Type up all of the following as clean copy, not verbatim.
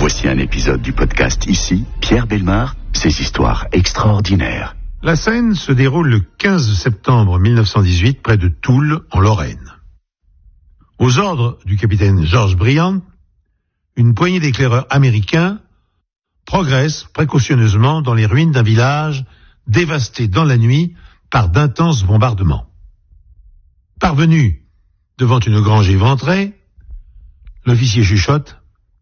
Voici un épisode du podcast Ici, Pierre Bellemare, ses histoires extraordinaires. La scène se déroule le 15 septembre 1918 près de Toul, en Lorraine. Aux ordres du capitaine George Briand, une poignée d'éclaireurs américains progresse précautionneusement dans les ruines d'un village dévasté dans la nuit par d'intenses bombardements. Parvenu devant une grange éventrée, l'officier chuchote: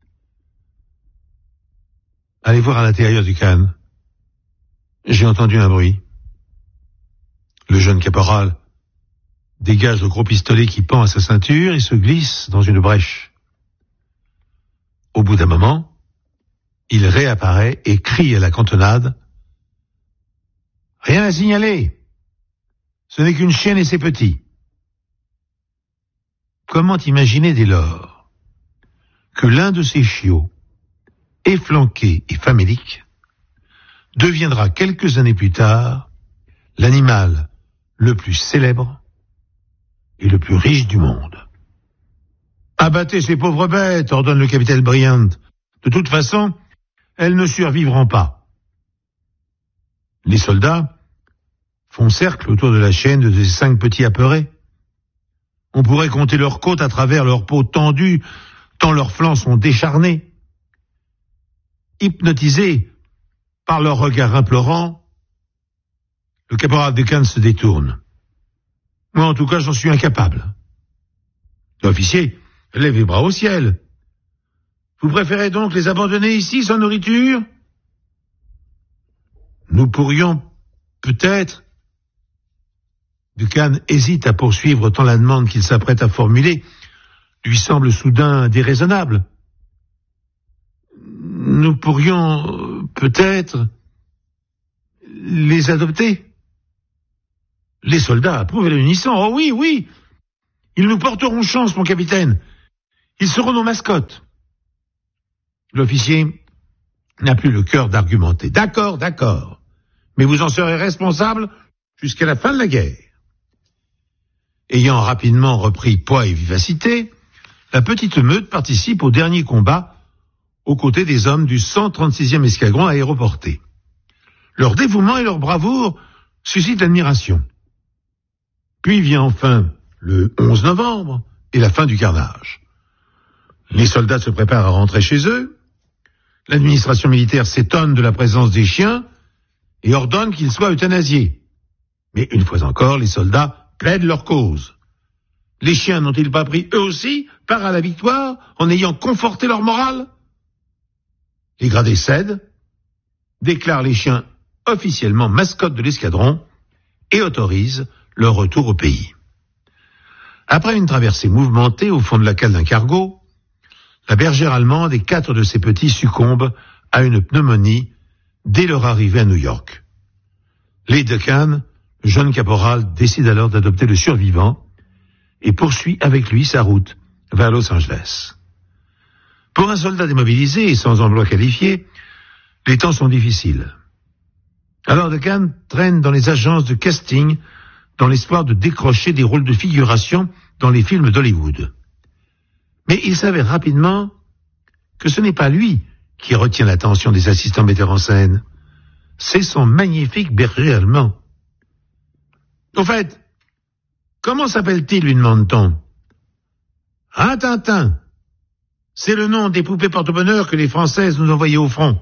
« Allez voir à l'intérieur du Cannes. J'ai entendu un bruit. » Le jeune caporal dégage le gros pistolet qui pend à sa ceinture et se glisse dans une brèche. Au bout d'un moment, il réapparaît et crie à la cantonade: « Rien à signaler. Ce n'est qu'une chienne et ses petits. » Comment imaginer dès lors que l'un de ces chiots, efflanqué et famélique, deviendra quelques années plus tard l'animal le plus célèbre et le plus riche du monde. « Abattez ces pauvres bêtes », ordonne le capitaine Briand. « De toute façon, elles ne survivront pas. » Les soldats font cercle autour de la chaîne de ces 5 petits apeurés. On pourrait compter leurs côtes à travers leurs peaux tendues, tant leurs flancs sont décharnés. Hypnotisé par leurs regards implorants, le caporal de Cannes se détourne. Moi, en tout cas, j'en suis incapable. L'officier lève les bras au ciel. « Vous préférez donc les abandonner ici, sans nourriture ? » Nous pourrions peut-être... Buchan hésite à poursuivre tant la demande qu'il s'apprête à formuler lui semble soudain déraisonnable. Nous pourrions peut-être les adopter. Les soldats approuvent à l'unisson. « Oh oui, oui, ils nous porteront chance, mon capitaine. Ils seront nos mascottes. » L'officier n'a plus le cœur d'argumenter. « D'accord, d'accord, mais vous en serez responsable jusqu'à la fin de la guerre. » Ayant rapidement repris poids et vivacité, la petite meute participe au dernier combat aux côtés des hommes du 136e escadron aéroporté. Leur dévouement et leur bravoure suscitent l'admiration. Puis vient enfin le 11 novembre et la fin du carnage. Les soldats se préparent à rentrer chez eux. L'administration militaire s'étonne de la présence des chiens et ordonne qu'ils soient euthanasiés. Mais une fois encore, les soldats plaident leur cause. Les chiens n'ont-ils pas pris eux aussi part à la victoire en ayant conforté leur morale ? Les gradés cèdent, déclarent les chiens officiellement mascottes de l'escadron et autorisent leur retour au pays. Après une traversée mouvementée au fond de la cale d'un cargo, la bergère allemande et 4 de ses petits succombent à une pneumonie dès leur arrivée à New York. Les de Cannes, le jeune caporal, décide alors d'adopter le survivant et poursuit avec lui sa route vers Los Angeles. Pour un soldat démobilisé et sans emploi qualifié, les temps sont difficiles. Alors de Cannes traîne dans les agences de casting dans l'espoir de décrocher des rôles de figuration dans les films d'Hollywood. Mais il s'avère rapidement que ce n'est pas lui qui retient l'attention des assistants metteurs en scène, c'est son magnifique berger allemand. Au fait, comment s'appelle-t-il, lui demande-t-on. Rintintin. C'est le nom des poupées porte-bonheur que les Françaises nous envoyaient au front.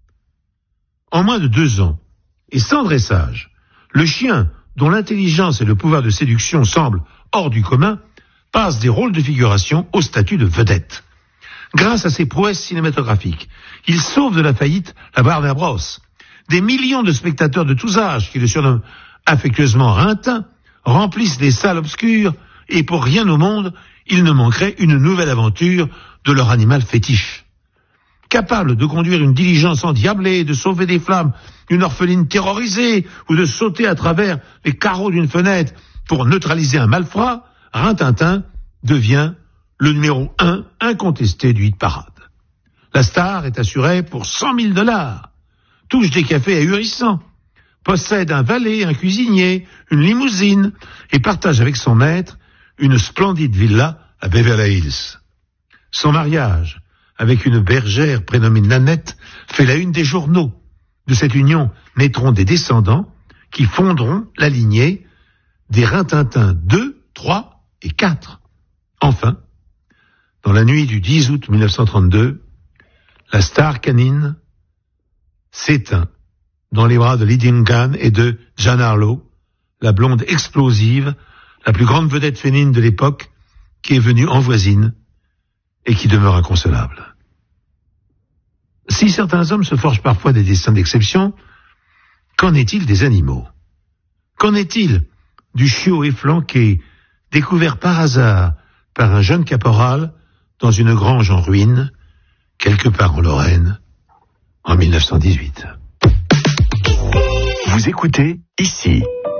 En moins de 2 ans, et sans dressage, le chien, dont l'intelligence et le pouvoir de séduction semblent hors du commun, passe des rôles de figuration au statut de vedette. Grâce à ses prouesses cinématographiques, il sauve de la faillite la Warner Bros. Des millions de spectateurs de tous âges qui le surnomment affectueusement Rintin remplissent les salles obscures et pour rien au monde, il ne manquerait une nouvelle aventure de leur animal fétiche. Capable de conduire une diligence endiablée, de sauver des flammes une orpheline terrorisée ou de sauter à travers les carreaux d'une fenêtre pour neutraliser un malfrat, Rintintin devient le numéro 1 incontesté du hit parade. La star est assurée pour $100 000, touche des cafés ahurissants, possède un valet, un cuisinier, une limousine et partage avec son maître une splendide villa à Beverly Hills. Son mariage avec une bergère prénommée Nanette, fait la une des journaux. De cette union naîtront des descendants qui fonderont la lignée des Rintintin 2, 3 et 4. Enfin, dans la nuit du 10 août 1932, la star canine s'éteint dans les bras de Lydia Kane et de Jean Harlow, la blonde explosive, la plus grande vedette féminine de l'époque, qui est venue en voisine et qui demeure inconsolable. Si certains hommes se forgent parfois des destins d'exception, qu'en est-il des animaux? Qu'en est-il du chiot efflanqué, découvert par hasard par un jeune caporal dans une grange en ruine, quelque part en Lorraine, en 1918? Vous écoutez ici.